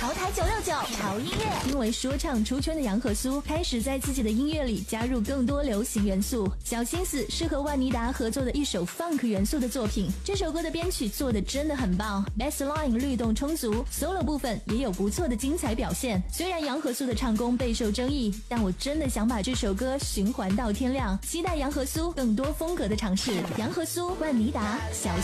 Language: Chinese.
潮台969潮音乐。因为说唱出圈的杨和苏开始在自己的音乐里加入更多流行元素，小心思是和万妮达合作的一首 funk 元素的作品。这首歌的编曲做得真的很棒， bassline 律动充足， solo 部分也有不错的精彩表现。虽然杨和苏的唱功备受争议，但我真的想把这首歌循环到天亮，期待杨和苏更多风格的尝试。杨和苏、万妮达，小